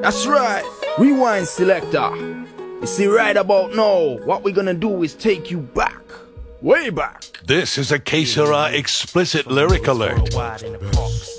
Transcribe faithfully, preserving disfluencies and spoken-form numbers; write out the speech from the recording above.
That's right, rewind selector. You see, right about now, what we're gonna do is take you back, way back. This is a K Sera explicit lyric alert. Worldwide in the Bronx.